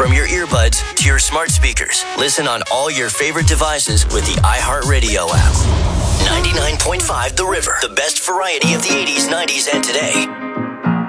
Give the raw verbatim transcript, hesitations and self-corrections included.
From your earbuds to your smart speakers, listen on all your favorite devices with the iHeartRadio app. ninety-nine point five The River, the best variety of the eighties, nineties, and today.